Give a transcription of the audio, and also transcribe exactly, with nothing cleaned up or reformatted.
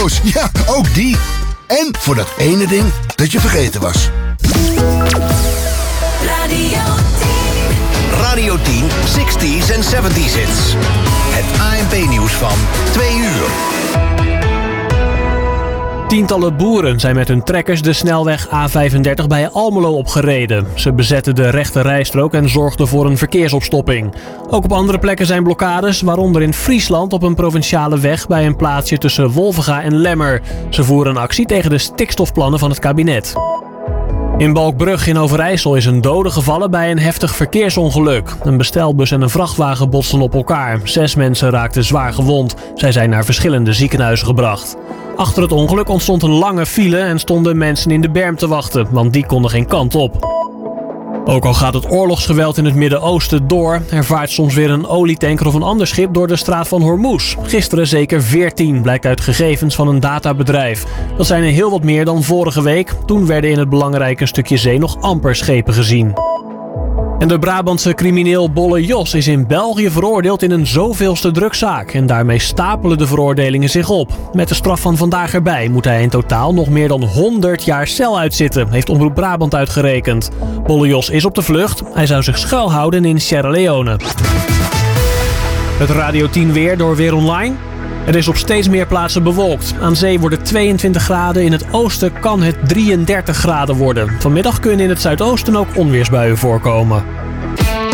radio's, ja, ook die. En voor dat ene ding dat je vergeten was. Radio tien. Radio tien, zestig's en zeventig's hits. Het A N P-nieuws van twee uur. Tientallen boeren zijn met hun trekkers de snelweg A vijfendertig bij Almelo opgereden. Ze bezetten de rechte rijstrook en zorgden voor een verkeersopstopping. Ook op andere plekken zijn blokkades, waaronder in Friesland op een provinciale weg bij een plaatsje tussen Wolvenga en Lemmer. Ze voeren een actie tegen de stikstofplannen van het kabinet. In Balkbrug in Overijssel is een dode gevallen bij een heftig verkeersongeluk. Een bestelbus en een vrachtwagen botsten op elkaar. Zes mensen raakten zwaar gewond. Zij zijn naar verschillende ziekenhuizen gebracht. Achter het ongeluk ontstond een lange file en stonden mensen in de berm te wachten, want die konden geen kant op. Ook al gaat het oorlogsgeweld in het Midden-Oosten door, er vaart soms weer een olietanker of een ander schip door de straat van Hormuz. Gisteren zeker veertien, blijkt uit gegevens van een databedrijf. Dat zijn er heel wat meer dan vorige week. Toen werden in het belangrijke stukje zee nog amper schepen gezien. En de Brabantse crimineel Bolle Jos is in België veroordeeld in een zoveelste drugszaak. En daarmee stapelen de veroordelingen zich op. Met de straf van vandaag erbij moet hij in totaal nog meer dan honderd jaar cel uitzitten, heeft Omroep Brabant uitgerekend. Bolle Jos is op de vlucht. Hij zou zich schuilhouden in Sierra Leone. Het Radio tien weer door Weer Online. Het is op steeds meer plaatsen bewolkt. Aan zee wordt het tweeëntwintig graden, in het oosten kan het drieëndertig graden worden. Vanmiddag kunnen in het zuidoosten ook onweersbuien voorkomen.